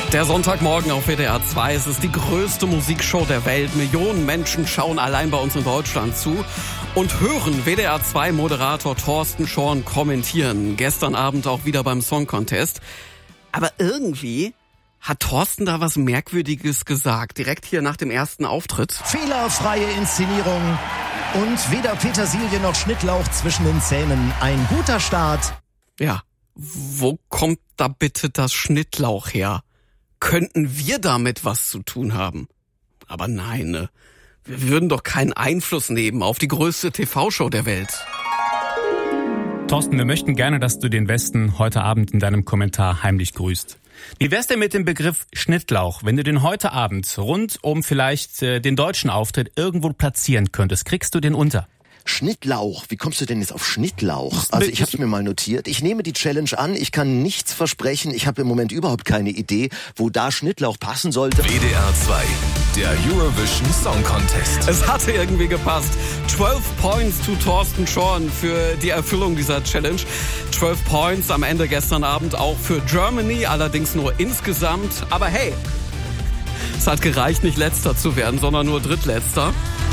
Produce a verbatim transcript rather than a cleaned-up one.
Der Sonntagmorgen auf W D R zwei. Es ist die größte Musikshow der Welt. Millionen Menschen schauen allein bei uns in Deutschland zu und hören W D R zwei Moderator Thorsten Schorn kommentieren. Gestern Abend auch wieder beim Song Contest. Aber irgendwie hat Thorsten da was Merkwürdiges gesagt, direkt hier nach dem ersten Auftritt. Fehlerfreie Inszenierung und weder Petersilie noch Schnittlauch zwischen den Zähnen. Ein guter Start. Ja, wo kommt da bitte das Schnittlauch her? Könnten wir damit was zu tun haben? Aber nein, ne? Wir würden doch keinen Einfluss nehmen auf die größte T V-Show der Welt. Thorsten, wir möchten gerne, dass du den Westen heute Abend in deinem Kommentar heimlich grüßt. Wie wär's denn mit dem Begriff Schnittlauch, wenn du den heute Abend rund um vielleicht äh, den deutschen Auftritt irgendwo platzieren könntest? Kriegst du den unter? Schnittlauch. Wie kommst du denn jetzt auf Schnittlauch? Also ich habe es mir mal notiert. Ich nehme die Challenge an. Ich kann nichts versprechen. Ich habe im Moment überhaupt keine Idee, wo da Schnittlauch passen sollte. W D R zwei, der Eurovision Song Contest. Es hatte irgendwie gepasst. zwölf Points to Thorsten Schorn für die Erfüllung dieser Challenge. zwölf Points am Ende gestern Abend auch für Germany, allerdings nur insgesamt. Aber hey, es hat gereicht, nicht Letzter zu werden, sondern nur Drittletzter.